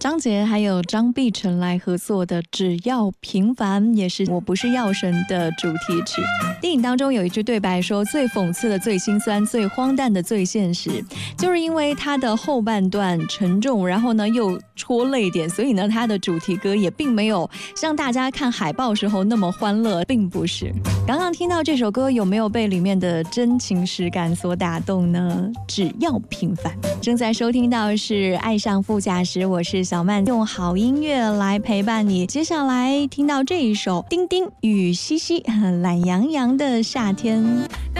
张杰还有张碧晨来合作的《只要平凡》也是《我不是药神》的主题曲。电影当中有一句对白说，最讽刺的、最心酸、最荒诞的、最现实，就是因为它的后半段沉重，然后呢又戳泪点，所以呢它的主题歌也并没有像大家看海报时候那么欢乐，并不是。刚刚听到这首歌，有没有被里面的真情实感所打动呢？只要平凡。正在收听到的是爱上副驾驶，我是小曼，用好音乐来陪伴你。接下来听到这一首丁丁与西西懒洋洋的夏天。